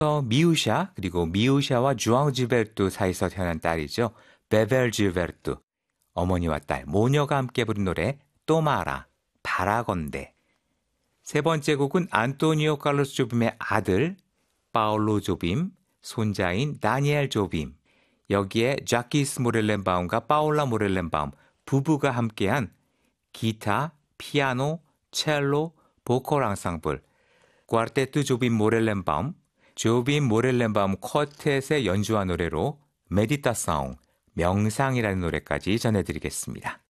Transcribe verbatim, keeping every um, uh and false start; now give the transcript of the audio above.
미우샤 그리고 미우샤와 주앙 지베르투 사이에서 태어난 딸이죠. 베벨 지베르투. 어머니와 딸 모녀가 함께 부른 노래 또마라 바라건대. 세 번째 곡은 안토니오 칼로스 조빔의 아들 파올로 조빔, 손자인 다니엘 조빔. 여기에 자키스 모렐렌바움과 파올라 모렐렌바움 부부가 함께한 기타, 피아노, 첼로, 보컬 앙상블, 꽈르테트 조빔 모렐렌바움, 조빔 모렐렌바움 쿼텟의 연주한 노래로 메디타사옹, 명상이라는 노래까지 전해드리겠습니다.